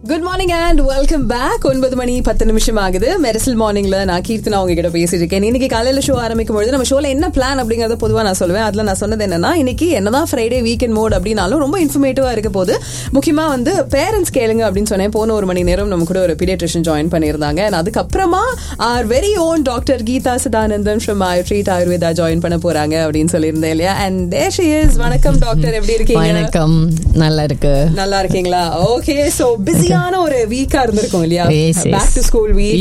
Good morning and welcome back. 9 மணி 10 நிமிஷம் ஆகுது. மெரிசல் மார்னிங்ல நான் கீர்த்தனா உங்ககிட்ட பேசிட்டு இருக்கேன். இன்னைக்கு காலையில ஷோ ஆரம்பிக்கும் பொழுது நம்ம ஷோல என்ன பிளான் அப்படிங்கறத பொதுவா நான் சொல்லுவேன். அதுல நான் சொன்னது என்னன்னா, இன்னைக்கு என்னதான் ஃப்ரைடே வீக்கெண்ட் மோட் அப்படின்னாலும் ரொம்ப இன்ஃபர்மேட்டிவா இருக்க போது. முக்கியமா வந்து பேரண்ட்ஸ் கேளுங்க அப்படின்னு சொன்னேன். போன 1 மணி நேரம் நம்ம கூட ஒரு பீடியாட்ரிஷியன் ஜாயின் பண்ணியிருந்தாங்க. அதுக்கப்புறமா are very own doctor Geetha Sadanandan from treat Ayurveda join பண்ண போறாங்க அப்படின்னு சொல்லியிருந்தேன் இல்லையா? And there she is. வணக்கம் டாக்டர், எப்படி இருக்கீங்க? வணக்கம், நல்லா இருக்கு. நல்லா இருக்கீங்களா? ஓகே, சோ பிஸியான ஒரு வீக்கா இருந்திருக்கும் இல்லையா? Back to school week.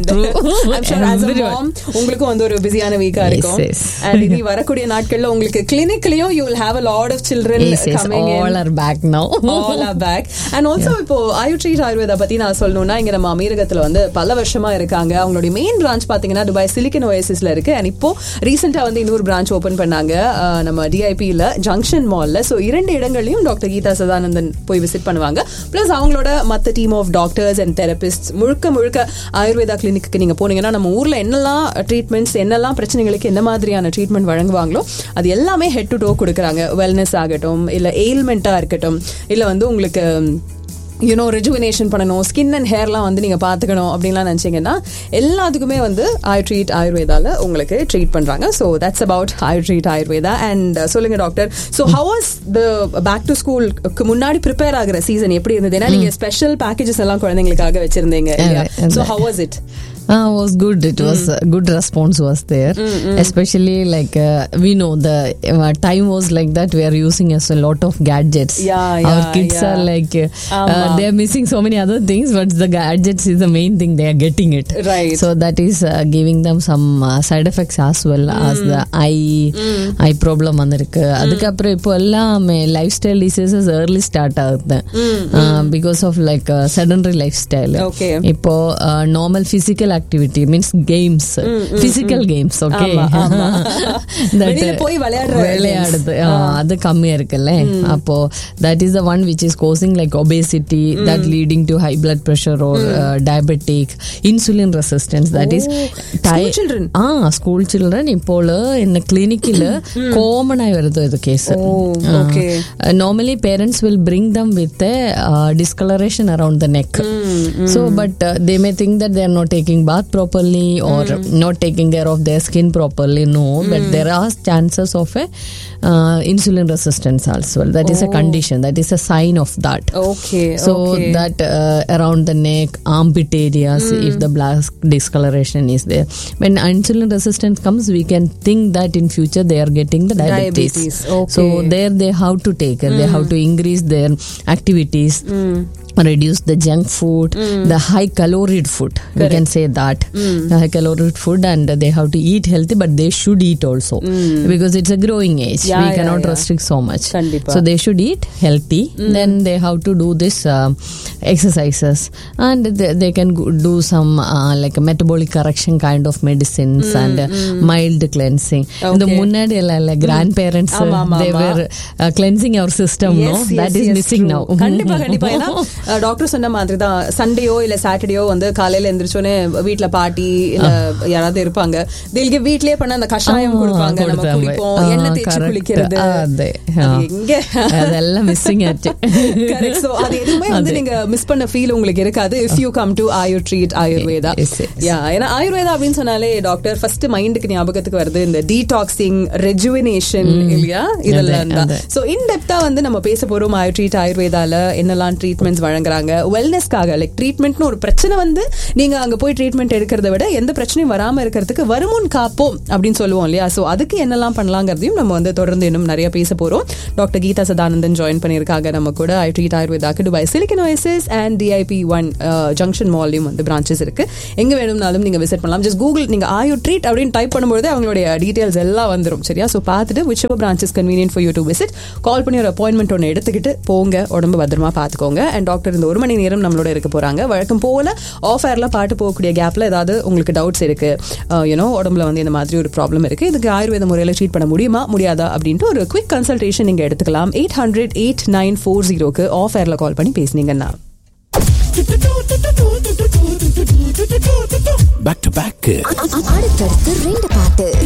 உங்களுக்கும் வந்து ஒரு பிஸியான வீக்கா இருக்கும். And இனி வரக்கூடிய நாட்கள்ல உங்களுக்கு கிளினிக்லயும் you will have a lot of children coming in. All are back now. All are back. And also இப்போ ட்ரீட் ஆயுர்வேதா பத்தி நான் சொல்லணும்னா, இங்க நம்ம அமீரகத்துல வந்து பல வருஷமா இருக்காங்க. அவங்களுடைய மெயின் பிரான்ச் பாத்தீங்கன்னா துபாய் சிலிக்கன் ஓஎசிஸ்ல இருக்கு. அண்ட் இப்போ ரீசெண்டா வந்து இன்னொரு பிரான்ச் ஓபன் பண்ணாங்க நம்ம டிஐபில ஜங்ஷன் மால்ல. சோ 2 இடங்களையும் டாக்டர் கீதா சதானந்தன் போய் விசிட் பண்ணுவாங்க. பிளஸ் அவங்களோட மத்த team of doctors and therapist முழுக்க ஆயுர்வேதா கிளினிக்கு நீங்க போனீங்கன்னா நம்ம ஊர்ல என்னெல்லாம் ட்ரீட்மெண்ட்ஸ், என்னெல்லாம் பிரச்சனைகளுக்கு என்ன மாதிரியான ட்ரீட்மெண்ட் வழங்குவாங்களோ அது எல்லாமே ஹெட் டு டோ கொடுக்குறாங்க. வெல்னஸ் ஆகட்டும், இல்ல எயில்மெண்டா இருக்கட்டும், இல்ல வந்து உங்களுக்கு ரெஜுவினேஷன் பண்ணணும், ஸ்கின் அண்ட் ஹேர்லாம் வந்து நீங்க பாத்துக்கணும் அப்படின்லாம் நினைச்சீங்கன்னா எல்லாத்துக்குமே வந்து ட்ரீட் ஆயுர்வேதால உங்களுக்கு ட்ரீட் பண்றாங்க. So that's about treat Ayurveda. And சொல்லுங்க doctor, so how was the back to ஸ்கூலுக்கு முன்னாடி ப்ரிப்பேர் ஆகிற சீசன் எப்படி இருந்தது? ஏன்னா நீங்க ஸ்பெஷல் பேக்கேஜஸ் எல்லாம் குழந்தைங்களுக்காக வச்சிருந்தீங்க. So how was it? Was good. It was good response was there. Especially like we know the time was like that. We are using a lot of gadgets. Our kids are like they are missing so many other things, but the gadgets is the main thing. They are getting it right. So that is giving them some side effects as well as the eye problem vandirukku. Adukapra ipo ellame lifestyle diseases early start agudhu because of like sedentary lifestyle. Okay. Ipo normal physical activity means games, physical games. Okay. வெளியில போய் விளையாடுறது அது கம்மியா இருக்குல்ல. அப்போ that is the one which is causing like obesity, that leading to high blood pressure or diabetic, insulin resistance. That is school children இப்போ இந்த கிளினிக்கில் காமன் ஆகி வருது இது case. Normally parents will bring them with a discoloration around the neck. So but they may think that they are not taking bath properly or not taking care of their skin properly. No, but there are chances of a insulin resistance also. That is a condition, that is a sign of that. Okay. So that around the neck, armpit areas, if the black discoloration is there, when insulin resistance comes, we can think that in future they are getting the diabetes. Okay. So there they have to take care. They have to increase their activities, reduce the junk food, the high caloric food. Correct. We can say that the high caloric food, and they have to eat healthy, but they should eat also because it's a growing age. We cannot restrict so much. Kandipa. So they should eat healthy. Then they have to do this exercises, and they can do some like a metabolic correction kind of medicines and mild cleansing. Okay. The munnadi ella grandparents they were cleansing our system. Yes, no, that is missing now. கண்டிப்பா ஏன்னா doctor சொன்ன மாதிரி தான் சண்டேயோ இல்ல சாட்டர்டேயோ வந்து காலையில எந்திரிச்சோன்னே வீட்டுல பாட்டி இல்ல யாராவது இருப்பாங்க. வீட்லயே பண்ண அந்த கஷாயம் கொடுப்பாங்க, நம்ம குடிப்போம், எண்ணெய் தேய்ச்சி குளிக்கிறது, அதெல்லாம் மிஸ்ஸிங் ஆச்சு. கரெக்ட். சோ அது எதுவுமே வந்து நீங்க மிஸ் பண்ண ஃபீல் உங்களுக்கு இருக்காது if you come to treat Ayurveda. ஏன்னா ஆயுர்வேதா அப்படின்னு சொன்னாலே டாக்டர் ஃபர்ஸ்ட் மைண்டுக்கு ஞாபகத்துக்கு வருது இந்த டீடாக்சிங், ரெஜுவினேஷன் இல்லையா? இதெல்லாம் தான். சோ இன் டெப்தா வந்து நம்ம பேச போறோம் ட்ரீட் ஆயுர்வேதால என்னெல்லாம் ட்ரீட்மெண்ட்ஸ் வழங்குறாங்க வெல்னஸ்க்காக. லைக் ட்ரீட்மெண்ட்னு ஒரு பிரச்சனை வந்து நீங்க அங்க போய் ட்ரீட்மெண்ட் எடுக்கிறத விட எந்த பிரச்சனையும் வராம இருக்கிறதுக்கு வருமுன் காப்போம் அப்படின்னு சொல்லுவோம் இல்லையா? சோ அதுக்கு என்னெல்லாம் பண்ணலாங்கிறதையும் நம்ம வந்து தொடர்ந்து இன்னும் நிறைய பேச போறோம். டாக்டர் கீதா சதானந்தன் ஜாயின் பண்ணியிருக்காங்க நம்ம கூட treat ஆயுர்வேதாக்கு. Dubai silicon ஓஎசிஸ் and DIP1 junction மால்லையும் வந்து பிரான்ச்சஸ் இருக்கு. எங்க வேணும்னாலும் நீங்க விசிட் பண்ணலாம். ஜஸ்ட் கூகுள் நீங்க ட்ரீட் அப்படின்னு டைப் பண்ணும்போது அவங்களுடைய டீடைல்ஸ் எல்லாம் வந்துடும். சரியா? சோ பார்த்துட்டு whichever branch is convenient for you to visit, கால் பண்ணி ஒரு அப்பாயின்மெண்ட் ஒன்று எடுத்துக்கிட்டு போங்க. உடம்பு பத்திரமா பாத்துக்கோங்க. அண்ட் டாக்டர் இந்த 1 மணி நேரம் நம்மளோட இருக்க போறாங்க. வழக்கம் போல ஆஃப் ஏர்ல பாட்டு போகக்கூடிய கேப்ல ஏதாவது உங்களுக்கு டவுட்ஸ் இருக்கு, உடம்புல வந்து இந்த மாதிரி ஒரு ப்ராப்ளம் இருக்கு, இதுக்கு ஆயுர்வேத முறையில ட்ரீட் பண்ண முடியுமா முடியாதா அப்படின்ட்டு ஒரு குவிக் கன்சல்டேஷன் நீங்க எடுத்துக்கலாம். 800-8940 ஆஃப் ஏர்ல கால் பண்ணி பேசுனீங்கன்னா பேக் டு பேக் அடுத்தடுத்து 2 பாட்டு.